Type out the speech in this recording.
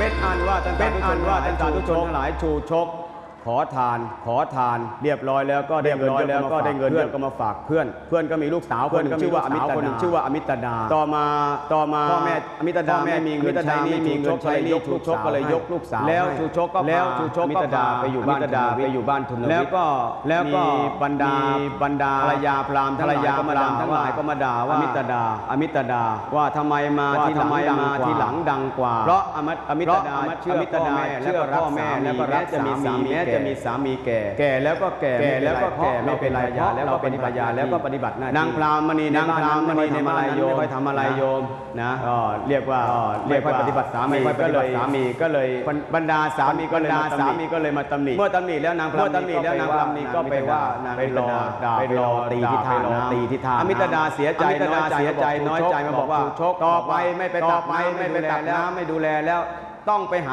เป็นอันว่าท่านสาธุชนทั้งหลายชูชกขอทานเรียบร้อยแล้วก็ได้เงินเยอะก็มาฝากเพื่อนก็มีลูกสาวคนหนึ่งชื่อว่าอมิตดาต่อมาพ่อแม่อมิตดาไม่มีเงินใช้นี่มีเงินใช้นี่ชูชกก็เลยยกลูกสาวแล้วชูชกก็อมิตดาไปอยู่บ้านทุนแล้วก็บรรดาภรรยาพราหมณ์ทั้งหลายก็มาด่าว่าอมิตดาว่าทำไมมาทีหลังดังกว่าเพราะอมิตดาเชื่อพ่อแม่แล้วก็รักจะมีสามีแก่แล้วก็แก่ไม่เป็นไรเพราะเราเป็นภรรยาแล้วก็ปฏิบัติหน้าที่นางพราหมณีในมาลายโยมไม่ทำอะไรโยมนะเรียกว่าปฏิบัติสามีก็เลยบรรดาสามีก็เลยมาตำหนิเมื่อตำหนิแล้วนางพราหมณีก็ไปว่าไปรอตีที่ท่าอมิตดาเสียใจน้อยใจมาบอกว่าต่อไปไม่ไปตักน้ำไม่ดูแลแล้วต้องไปหา